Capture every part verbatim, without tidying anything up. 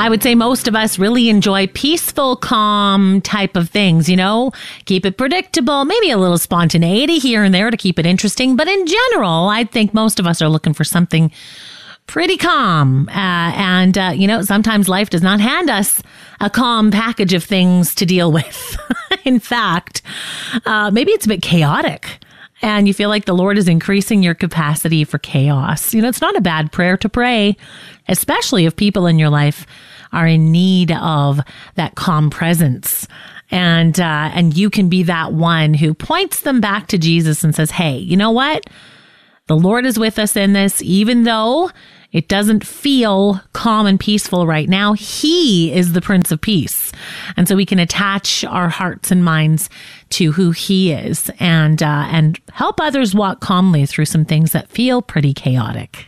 I would say most of us really enjoy peaceful, calm type of things, you know, keep it predictable, maybe a little spontaneity here and there to keep it interesting. But in general, I think most of us are looking for something pretty calm. Uh, and, uh, you know, sometimes life does not hand us a calm package of things to deal with. In fact, uh, maybe it's a bit chaotic. And you feel like the Lord is increasing your capacity for chaos. You know, it's not a bad prayer to pray, especially if people in your life are in need of that calm presence. And, uh, and you can be that one who points them back to Jesus and says, hey, you know what? The Lord is with us in this, even though it doesn't feel calm and peaceful right now. He is the Prince of Peace. And so we can attach our hearts and minds to who he is and uh, and help others walk calmly through some things that feel pretty chaotic.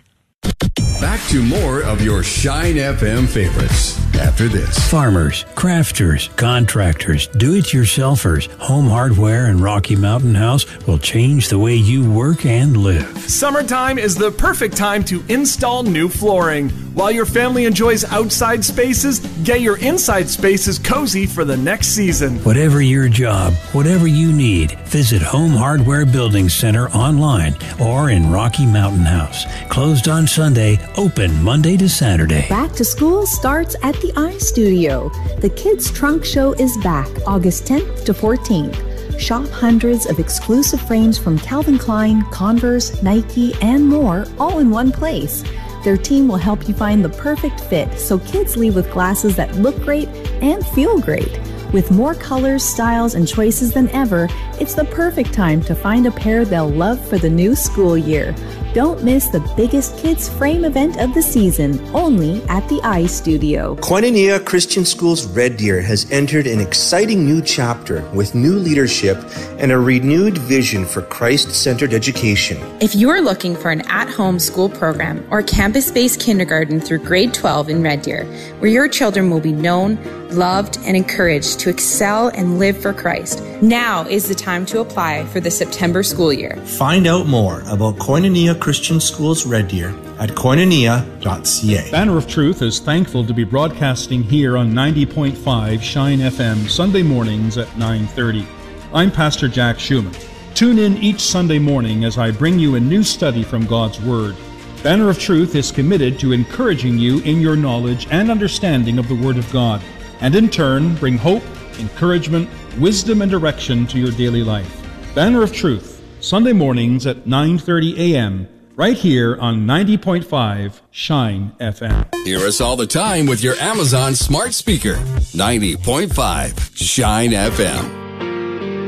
Back to more of your Shine F M favorites after this. Farmers, crafters, contractors, do-it-yourselfers, Home Hardware and Rocky Mountain House will change the way you work and live. Summertime is the perfect time to install new flooring. While your family enjoys outside spaces, get your inside spaces cozy for the next season. Whatever your job, whatever you need, visit Home Hardware Building Center online or in Rocky Mountain House. Closed on Sunday, open Monday to Saturday. Back to school starts at the iStudio. The Kids Trunk Show is back August tenth to fourteenth. Shop hundreds of exclusive frames from Calvin Klein, Converse, Nike, and more, all in one place. Their team will help you find the perfect fit so kids leave with glasses that look great and feel great. With more colors, styles, and choices than ever, it's the perfect time to find a pair they'll love for the new school year. Don't miss the biggest kids frame event of the season, only at the iStudio. Koinonia Christian Schools Red Deer has entered an exciting new chapter with new leadership and a renewed vision for Christ-centered education. If you're looking for an at-home school program or campus-based kindergarten through grade twelve in Red Deer, where your children will be known, loved, and encouraged to excel and live for Christ, now is the time to apply for the September school year. Find out more about Koinonia Christian Schools Red Deer at koinonia dot c a. Banner of Truth is thankful to be broadcasting here on ninety point five Shine F M Sunday mornings at nine thirty. I'm Pastor Jack Schumann. Tune in each Sunday morning as I bring you a new study from God's Word. Banner of Truth is committed to encouraging you in your knowledge and understanding of the Word of God, and in turn bring hope, encouragement, wisdom, and direction to your daily life. Banner of Truth, Sunday mornings at nine thirty a.m., right here on ninety point five Shine F M. Hear us all the time with your Amazon smart speaker. ninety point five Shine F M.